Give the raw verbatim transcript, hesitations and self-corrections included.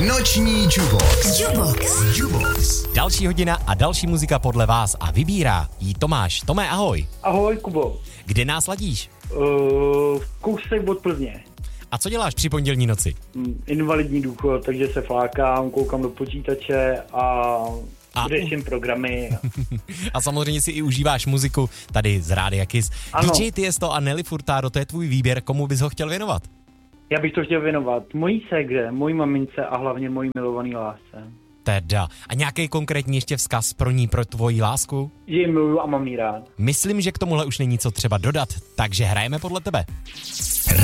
Noční Jubox. Jubox. Jubox. Další hodina a další muzika podle vás a vybírá jí Tomáš. Tome, ahoj. Ahoj, Kubo. Kde nás ladíš? Uh, kousek od Plzně. A co děláš při pondělní noci? Invalidní důchod, takže se flákám, koukám do počítače a... A, řeším programy. a samozřejmě si i užíváš muziku tady z Rádia Kiss. Ano. D J Tiesto a Nelly Furtado, to je tvůj výběr, komu bys ho chtěl věnovat? Já bych to chtěl věnovat mojí ségře, mojí mamince a hlavně mojí milovaný lásce. Teda. A nějaký konkrétní ještě vzkaz pro ní, pro tvoji lásku? Že ji miluju a mám jí rád. Myslím, že k tomuhle už není co třeba dodat, takže hrajeme podle tebe.